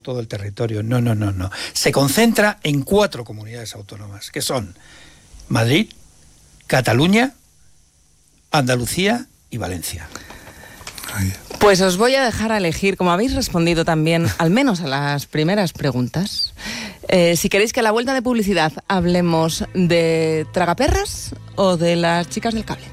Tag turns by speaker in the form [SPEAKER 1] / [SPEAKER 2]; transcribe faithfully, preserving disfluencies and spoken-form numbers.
[SPEAKER 1] todo el territorio. No, no, no, no. Se concentra en cuatro comunidades autónomas, que son Madrid, Cataluña, Andalucía y Valencia.
[SPEAKER 2] Pues os voy a dejar a elegir, como habéis respondido también, al menos a las primeras preguntas. Eh, si queréis que a la vuelta de publicidad hablemos de tragaperras o de las chicas del cable.